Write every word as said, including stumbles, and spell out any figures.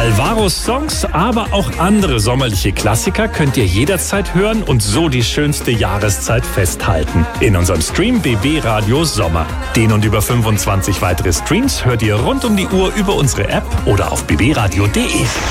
Alvaros Songs, aber auch andere sommerliche Klassiker könnt ihr jederzeit hören und so die schönste Jahreszeit festhalten. In unserem Stream B B Radio Sommer. Den und über fünfundzwanzig weitere Streams hört ihr rund um die Uhr über unsere App oder auf b b radio punkt d e.